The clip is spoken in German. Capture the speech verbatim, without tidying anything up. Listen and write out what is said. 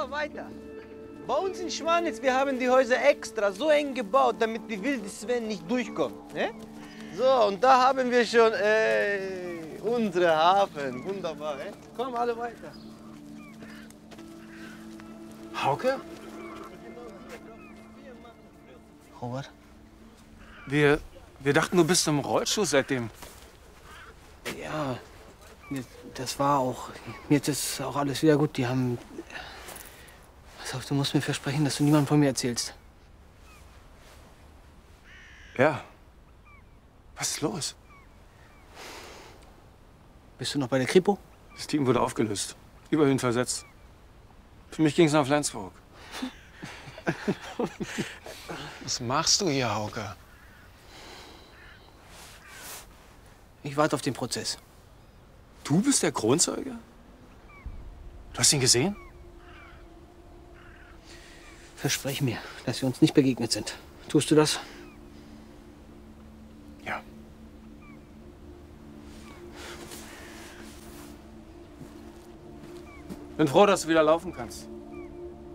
weiter. Bei uns in Schwanitz, wir haben die Häuser extra so eng gebaut, damit die wilde Sven nicht durchkommt. Ne? So, und da haben wir schon äh, unsere Hafen. Wunderbar, eh? Komm, alle weiter. Hauke? Robert? Wir, wir dachten, du bist im Rollstuhl seitdem. Ja, das war auch. Jetzt ist auch alles wieder gut. Die haben. Pass auf, du musst mir versprechen, dass du niemandem von mir erzählst. Ja. Was ist los? Bist du noch bei der Kripo? Das Team wurde aufgelöst. Überhin versetzt. Für mich ging es nach Flensburg. Was machst du hier, Hauke? Ich warte auf den Prozess. Du bist der Kronzeuge? Du hast ihn gesehen? Versprech mir, dass wir uns nicht begegnet sind. Tust du das? Ja. Bin froh, dass du wieder laufen kannst.